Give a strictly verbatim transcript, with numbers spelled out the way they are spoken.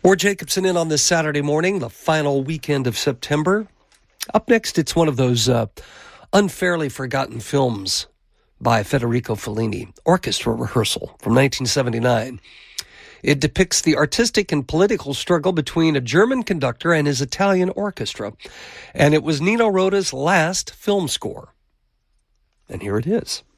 Ward Jacobson in on this Saturday morning, the final weekend of September. Up next, it's one of those uh, unfairly forgotten films by Federico Fellini, Orchestra Rehearsal from nineteen seventy-nine. It depicts the artistic and political struggle between a German conductor and his Italian orchestra, and it was Nino Rota's last film score. And here it is.